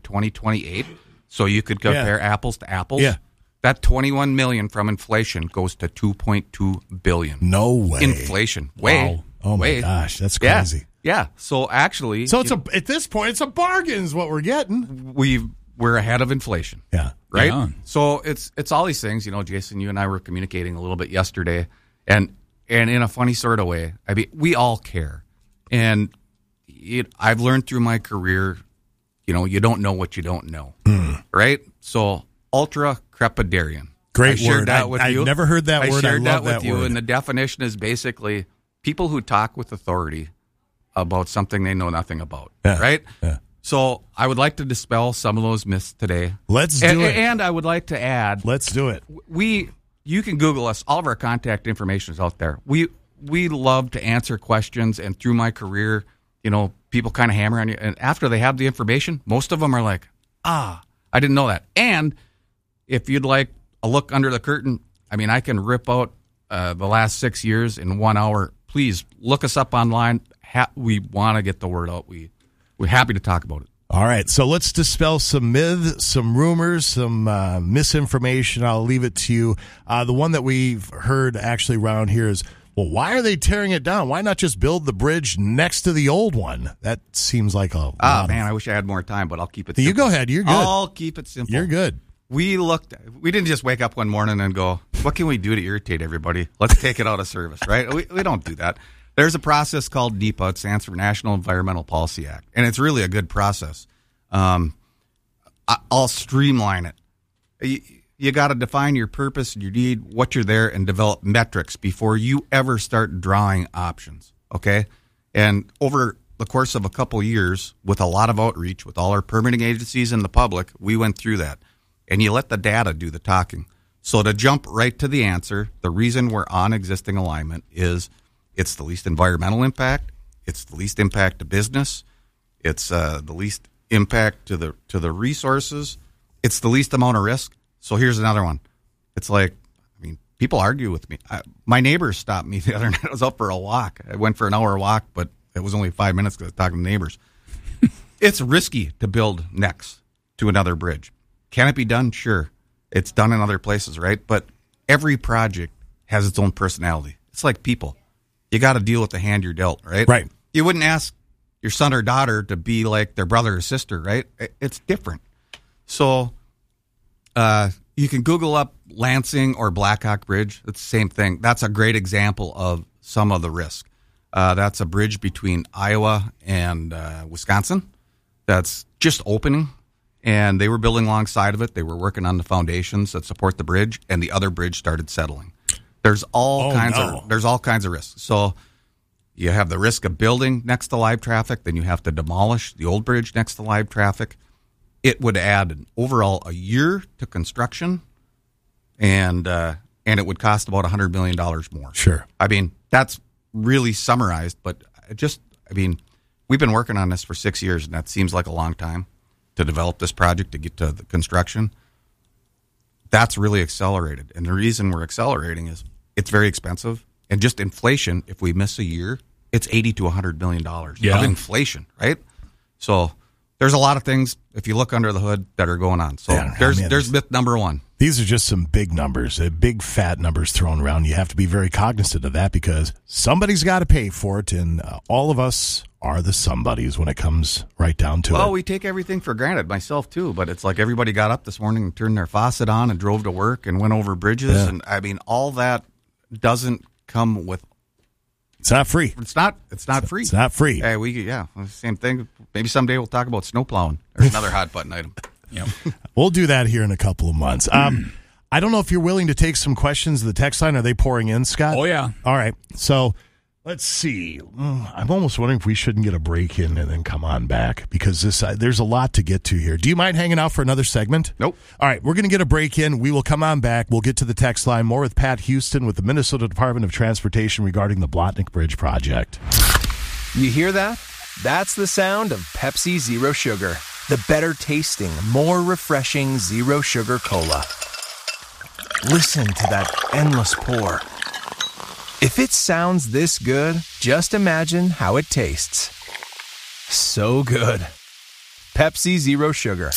2028, so you could compare apples to apples. Yeah. That $21 million from inflation goes to $2.2 billion. No way. Inflation. Wow. Oh my gosh, that's crazy. Yeah. So actually, at this point, it's a bargain is what we're getting. We're ahead of inflation. Yeah. Right? Yeah. So it's all these things, Jason, you and I were communicating a little bit yesterday, and in a funny sort of way. I mean, we all care. And I've learned through my career, you don't know what you don't know. Right? So ultra crepidarian. Great I shared word. that with you. I've never heard that word. I shared love that with you, word. and the definition is basically people who talk with authority about something they know nothing about. Yeah. Right? Yeah. So I would like to dispel some of those myths today. Let's do it. And I would like to add, let's do it. You can Google us. All of our contact information is out there. We love to answer questions, and through my career, people kind of hammer on you, and after they have the information, most of them are like, I didn't know that. And if you'd like a look under the curtain, I mean, I can rip out the last 6 years in 1 hour. Please look us up online. We want to get the word out. We're happy to talk about it. All right, so let's dispel some myths, some rumors, some misinformation. I'll leave it to you. The one that we've heard actually around here is, well, why are they tearing it down? Why not just build the bridge next to the old one? That seems like a lot I wish I had more time, but I'll keep it simple. You go ahead. You're good. I'll keep it simple. You're good. We didn't just wake up one morning and go, what can we do to irritate everybody? Let's take it out of service, right? We don't do that. There's a process called NEPA. It stands for National Environmental Policy Act, and it's really a good process. I'll streamline it. You got to define your purpose and your need, what you're there, and develop metrics before you ever start drawing options, okay? And over the course of a couple years, with a lot of outreach, with all our permitting agencies and the public, we went through that. And you let the data do the talking. So to jump right to the answer, the reason we're on existing alignment is it's the least environmental impact, it's the least impact to business, it's the least impact to the resources, it's the least amount of risk. So here's another one. It's like, people argue with me. My neighbors stopped me the other night. I was out for a walk. I went for an hour walk, but it was only 5 minutes because I was talking to neighbors. It's risky to build next to another bridge. Can it be done? Sure. It's done in other places, right? But every project has its own personality. It's like people. You got to deal with the hand you're dealt, right? Right. You wouldn't ask your son or daughter to be like their brother or sister, right? It's different. So you can Google up Lansing or Blackhawk Bridge. It's the same thing. That's a great example of some of the risk. That's a bridge between Iowa and Wisconsin that's just opening. And they were building alongside of it. They were working on the foundations that support the bridge, and the other bridge started settling. There's all kinds of risks. So you have the risk of building next to live traffic, then you have to demolish the old bridge next to live traffic. It would add overall a year to construction, and it would cost about $100 million more. Sure. That's really summarized, but we've been working on this for 6 years, and that seems like a long time to develop this project, to get to the construction. That's really accelerated. And the reason we're accelerating is it's very expensive. And just inflation, if we miss a year, it's $80 to $100 million of inflation, right? So there's a lot of things, if you look under the hood, that are going on. So there's myth number one. These are just some big numbers, big fat numbers thrown around. You have to be very cognizant of that because somebody's got to pay for it, and all of us are the somebodies when it comes right down to it. Well, we take everything for granted, myself too, but it's like everybody got up this morning and turned their faucet on and drove to work and went over bridges, and all that doesn't come with... It's not free. It's not free. It's not free. Hey, same thing. Maybe someday we'll talk about snow plowing. There's another hot button item. Yep. We'll do that here in a couple of months. I don't know if you're willing to take some questions to the text line. Are they pouring in, Scott? Oh, yeah. All right. So let's see. I'm almost wondering if we shouldn't get a break in and then come on back because there's a lot to get to here. Do you mind hanging out for another segment? Nope. All right. We're going to get a break in. We will come on back. We'll get to the text line. More with Pat Houston with the Minnesota Department of Transportation regarding the Blotnick Bridge project. You hear that? That's the sound of Pepsi Zero Sugar. The better tasting, more refreshing Zero Sugar Cola. Listen to that endless pour. If it sounds this good, just imagine how it tastes. So good. Pepsi Zero Sugar.